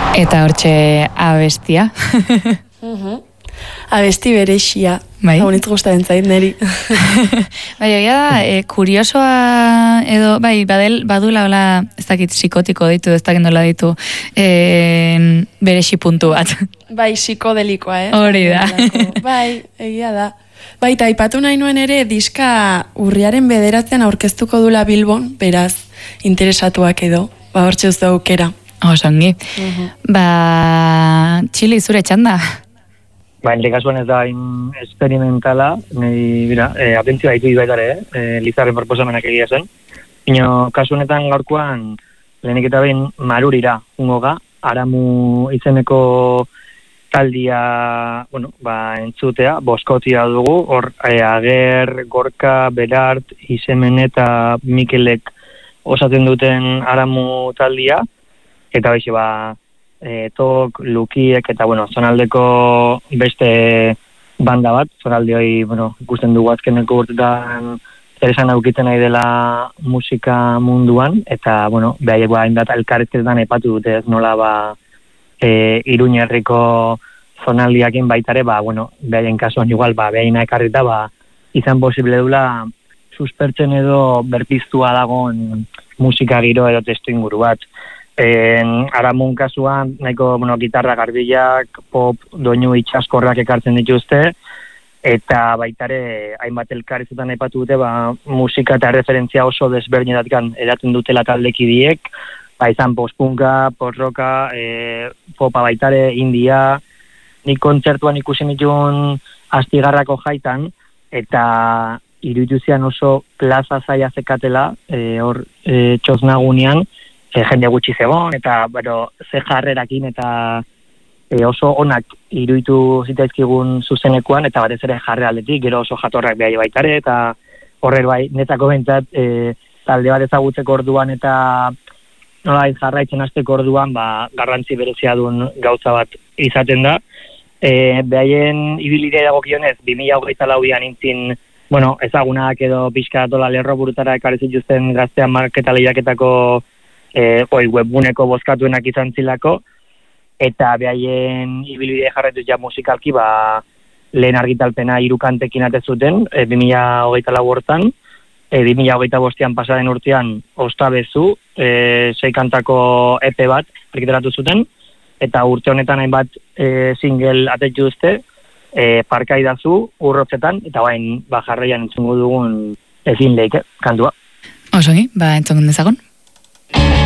Eta hortxe abestia. Abesti berexia. Bai. Honitz gustaren zait, neri. Bai, da, kuriosoa edo, bai, badula hola, ez dakit psikotiko ditu, ez dakit nola ditu, berexi puntu bat. Bai, psikodelikoa, Hori da. Bai, egia da. Bai, eta aipatu nahi nuen ere, diska urriaren 9 aurkeztuko dula Bilbon, beraz, interesatuak edo, hortxe uste aukera. Osongi. Txili, zure txanda? Nire kasuan ez da experimentala, atentzioa ditu baitare, Lizarren proposamenak egia zen. Ino, kasu honetan gaurkoan, lehenik eta behin Marurira, ungoga, Aramu izeneko taldia, entzutea, boskotia dugu, hor, Ager, Gorka, Berart, Isemen eta Mikelek osatzen duten Aramu taldia, eta baixe, Tok, Lukiek, eta, zonaldeko beste banda bat, zonalde hori, ikusten dugu azkeneko urtetan eresan aukiten nahi dela musika munduan, eta, behaiek hainbat elkarrizketan epatu dute ez nola, Iruñerriko zonaldiakin baitare, behaien kasuan igual, behaina ekarrita, izan posible dula suspertzen edo berpiztua dagoen musika giro edo testu inguru bat. Aramun kasuan, nahiko gitarra garbilak, pop, doinu itxaskorrak ekartzen dituzte, eta baitare hainbat elkarrizetan aipatu dute, musika eta referentzia oso desberdinetatikan edaten dutela taldekidiek, izan post-punka, post-roka, popa baitare, India, nik kontzertuan ikusi nituen Astigarrako jaitan, eta iruditu oso plaza zaila zekatela, hor txosnagunean, jende gutxi zegoen, eta ze jarrerakin, eta oso onak iruditu zitaizkigun zuzenekoan, eta batez ere jarre aldetik, gero oso jatorrak behai baitare, eta horrero netako bentzat, talde bat ezagutzeko orduan, eta nola jarraitzen hasteko orduan, garrantzi berezia duen gauza bat izaten da. Behaien ibilidea dagokionez, 2024an intzin, ezagunak edo pixka dola lerro burutara ekarri zituzten Gaztean marketa lehiaketako webguneko bozkatuenak izan zilako, eta behaien ibilbide jarretuz musikalki, lehen argitalpena 3 kantekin atezuten, 2024 hortan, 2025an pasaren urtean Ostabezu, 6 kantako EP bat argitaratu zuten, eta urte honetan hainbat single atetu duzte, Parkaidazu, Urrotzetan, eta jarraian entzungo dugun ezin leike kantua. Osongi, entzungun dezagun.